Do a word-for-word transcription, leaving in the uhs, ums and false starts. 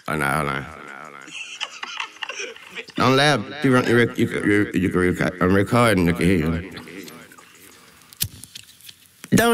Oh, no, hold on. Don't laugh. You, run, you, rec- you, can- you, you can record. I'm recording. You can hear you.